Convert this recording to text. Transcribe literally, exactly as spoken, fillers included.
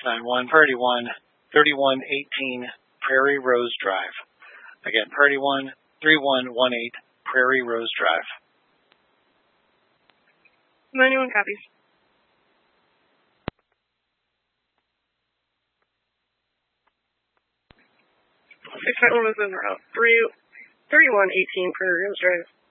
nine one, Priority one, thirty-one eighteen Prairie Rose Drive. Again, Priority one, thirty-one eighteen Prairie Rose Drive. ninety-one copies. six nine one was over out. thirty-one eighteen Prairie Rose Drive.